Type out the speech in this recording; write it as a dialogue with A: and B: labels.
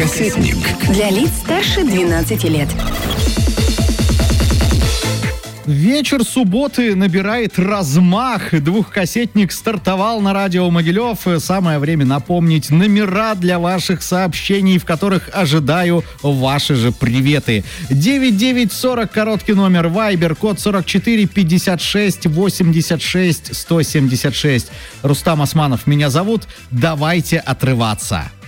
A: Двухкассетник.
B: Для лиц старше 12 лет.
C: Вечер субботы набирает размах. Двухкассетник стартовал на радио Могилев. Самое время напомнить номера для ваших сообщений, в которых ожидаю ваши же приветы. 9940, короткий номер, Вайбер, код 44 56 86 176. Рустам Османов меня зовут. Давайте отрываться.